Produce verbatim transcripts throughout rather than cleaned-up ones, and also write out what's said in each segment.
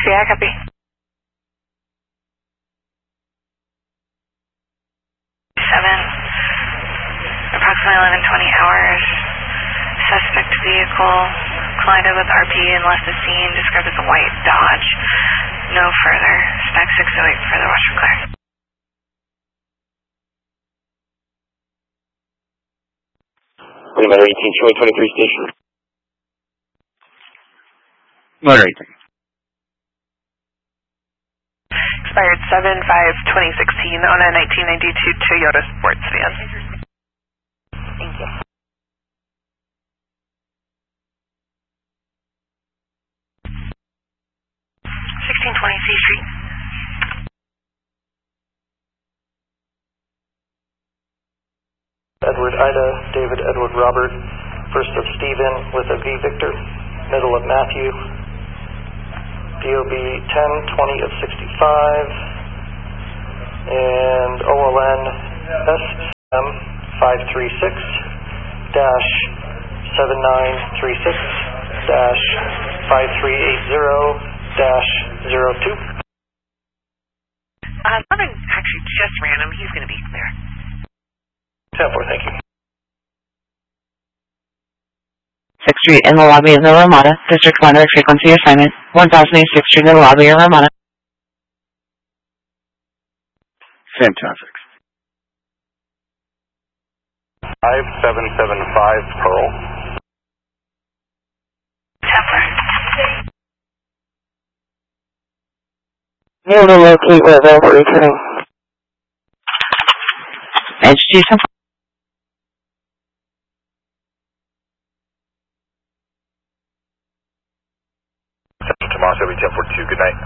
Yeah, copy. Seven, approximately eleven twenty hours. Suspect vehicle collided with R P and left the scene, described as a white Dodge. No further. Spec six oh eight, further watch for clear. Motor eighteen, showing twenty-three station. Motor eighteen. Expired seven five twenty sixteen on a nineteen ninety-two Toyota sports van. Thank you. sixteen twenty C Street. Edward Ida, David Edward Robert, first of Stephen with a V Victor, middle of Matthew, D O B ten twenty of sixty-five, and O L N S M five three six dash seven nine three six dash five three eight zero dash zero two. Uh, London actually just ran him. He's going to be there. ten four, thank you. sixth Street in the lobby of the Ramada. District Commander frequency assignment. one thousand eight sixth Street in the lobby of Ramada. Fantastic. five seven seven five Pearl. Templar. Able to locate where they're returning. Edge G ten. Central Tomas, every ten forty-two, good night.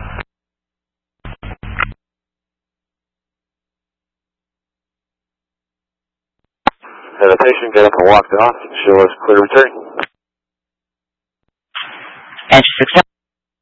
Had a patient get up and walked off. Show us clear return. Edge six.